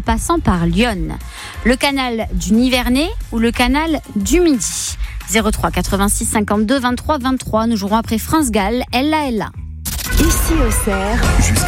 passant par Lyon. Le canal du Nivernais ou le canal du Midi. 03 86 52 23 23. Nous jouerons après France Gall, Ella Ella. Ici Auxerre.